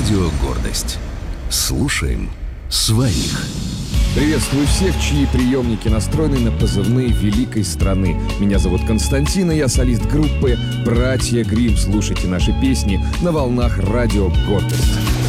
Радио «Гордость». Слушаем своих. Приветствую всех, чьи приемники настроены на позывные великой страны. Меня зовут Константин, и я солист группы «Братья Гримм». Слушайте наши песни на волнах Радио «Гордость».